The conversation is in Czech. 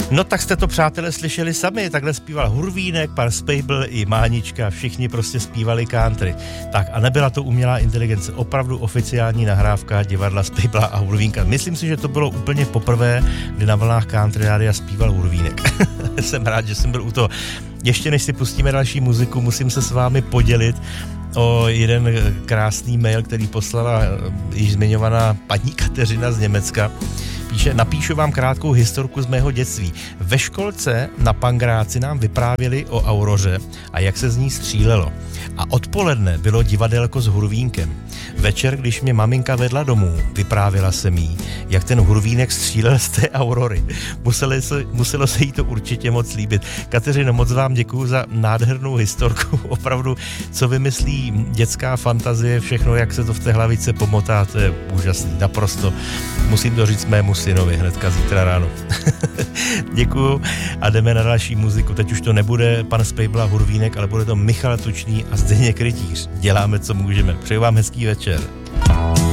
No tak jste to, přátelé, slyšeli sami, takhle zpíval Hurvínek, pan Spejbl i Mánička, všichni prostě zpívali country. Tak a nebyla to umělá inteligence, opravdu oficiální nahrávka divadla Spejbla a Hurvínka. Myslím si, že to bylo úplně poprvé, kdy na vlnách country rádia zpíval Hurvínek. Jsem rád, že jsem byl u toho. Ještě než si pustíme další muziku, musím se s vámi podělit o jeden krásný mail, který poslala již zmiňovaná paní Kateřina z Německa. Píše, napíšu vám krátkou historku z mého dětství. Ve školce na Pangráci nám vyprávěli o Auroře a jak se z ní střílelo. A odpoledne bylo divadelko s Hurvínkem. Večer, když mě maminka vedla domů, vyprávěla se jí, jak ten Hurvínek střílel z té Aurory. Muselo se jí to určitě moc líbit. Kateřino, moc vám děkuju za nádhernou historku. Opravdu, co vymyslí dětská fantazie, všechno, jak se to v té hlavice pomotá, to je úžasný. Naprosto. Musím to říct mému synovi hnedka zítra ráno. Děkuju a jdeme na další muziku. Teď už to nebude pan Spejbla Hurvínek, ale bude to Michal Tučný a Zdeněk Rytíř. Děláme, co můžeme. Přeju vám hezký večer.